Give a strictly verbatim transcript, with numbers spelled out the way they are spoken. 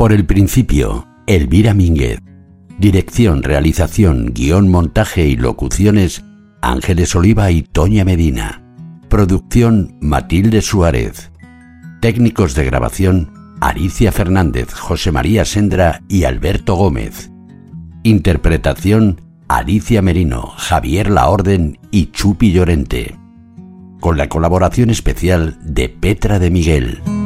Por el principio, Elvira Mínguez. Dirección, realización, guión, montaje y locuciones, Ángeles Oliva y Toña Medina. Producción, Matilde Suárez. Técnicos de grabación, Aricia Fernández, José María Sendra y Alberto Gómez. Interpretación, Alicia Merino, Javier Laorden y Chupi Llorente. Con la colaboración especial de Petra de Miguel.